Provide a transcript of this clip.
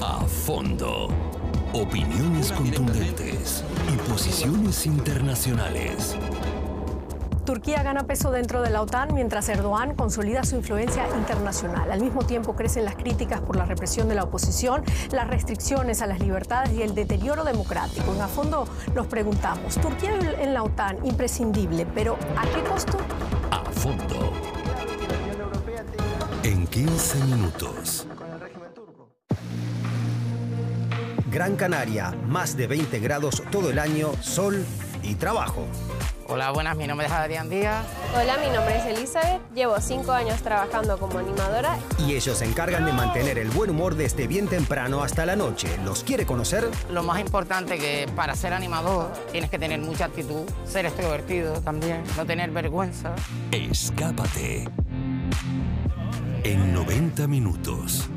A fondo. Opiniones contundentes y posiciones internacionales. Turquía gana peso dentro de la OTAN mientras Erdogan consolida su influencia internacional. Al mismo tiempo crecen las críticas por la represión de la oposición, las restricciones a las libertades y el deterioro democrático. En A Fondo nos preguntamos, ¿Turquía en la OTAN imprescindible, pero a qué costo? A fondo. En 15 minutos. Gran Canaria, más de 20 grados todo el año, sol y trabajo. Hola, buenas, mi nombre es Adrián Díaz. Hola, mi nombre es Elizabeth, llevo 5 años trabajando como animadora. Y ellos se encargan de mantener el buen humor desde bien temprano hasta la noche. ¿Los quiere conocer? Lo más importante que para ser animador tienes que tener mucha actitud, ser extrovertido también, no tener vergüenza. Escápate. En 90 minutos.